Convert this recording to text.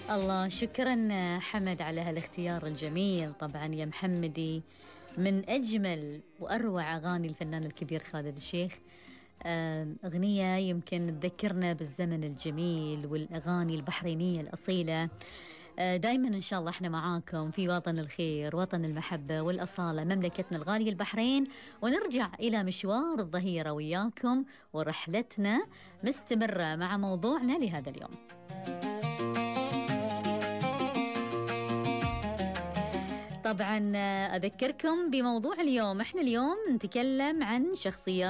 الله، شكرا حمد على هالاختيار الجميل. طبعا يا محمدي، من أجمل وأروع أغاني الفنان الكبير خالد الشيخ. أغنية يمكن تذكرنا بالزمن الجميل والأغاني البحرينية الأصيلة. دايما إن شاء الله احنا معاكم في وطن الخير، وطن المحبة والأصالة، مملكتنا الغالية البحرين، ونرجع إلى مشوار الظهيرة وياكم، ورحلتنا مستمرة مع موضوعنا لهذا اليوم. طبعا أذكركم بموضوع اليوم. احنا اليوم نتكلم عن شخصيات